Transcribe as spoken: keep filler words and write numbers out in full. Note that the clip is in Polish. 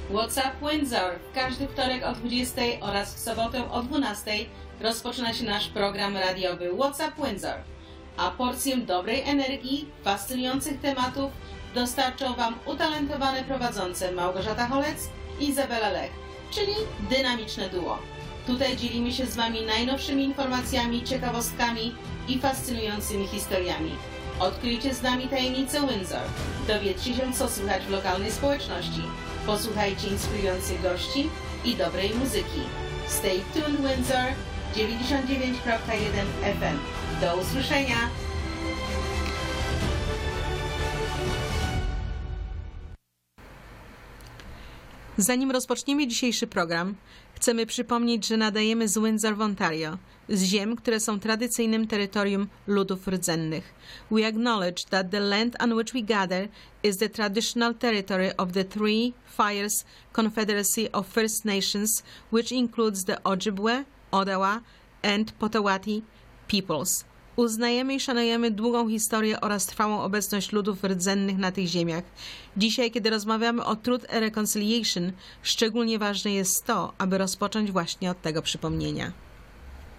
What's Up Windsor. W każdy wtorek o dwudziestej oraz w sobotę o dwunastej rozpoczyna się nasz program radiowy What's Up Windsor. A porcję dobrej energii, fascynujących tematów dostarczą Wam utalentowane prowadzące Małgorzata Holec i Izabela Lech, czyli dynamiczne duo. Tutaj dzielimy się z Wami najnowszymi informacjami, ciekawostkami i fascynującymi historiami. Odkryjcie z nami tajemnicę Windsor. Dowiedzcie się, co słychać w lokalnej społeczności. Posłuchajcie inspirujących gości i dobrej muzyki. Stay tuned Windsor dziewięćdziesiąt dziewięć przecinek jeden F M. Do usłyszenia! Zanim rozpoczniemy dzisiejszy program, chcemy przypomnieć, że nadajemy z Windsor w Ontario, z ziem, które są tradycyjnym terytorium ludów rdzennych. We acknowledge that the land on which we gather is the traditional territory of the Three Fires Confederacy of First Nations, which includes the Ojibwe, Odawa and Potawatomi peoples. Uznajemy i szanujemy długą historię oraz trwałą obecność ludów rdzennych na tych ziemiach. Dzisiaj, kiedy rozmawiamy o Truth and Reconciliation, szczególnie ważne jest to, aby rozpocząć właśnie od tego przypomnienia.